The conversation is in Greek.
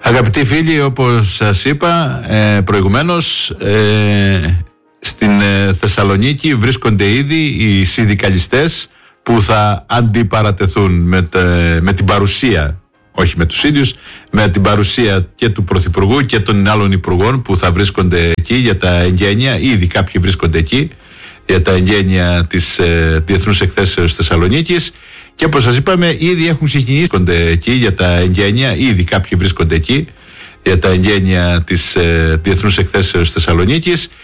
Αγαπητοί φίλοι, όπως σας είπα προηγουμένως, στην Θεσσαλονίκη βρίσκονται ήδη οι συνδικαλιστές που θα αντιπαρατεθούν με την παρουσία, όχι με τους ίδιους, με την παρουσία και του Πρωθυπουργού και των άλλων υπουργών που θα βρίσκονται εκεί για τα εγγένεια. Ήδη κάποιοι βρίσκονται εκεί για τα εγγένεια της Διεθνούς Εκθέσεως Θεσσαλονίκης. Και όπως σας είπαμε, ήδη έχουν ξεκινήσει εκεί για τα εγγένεια. Ήδη κάποιοι βρίσκονται εκεί για τα εγγένεια της Διεθνούς Εκθέσεως Θεσσαλονίκης.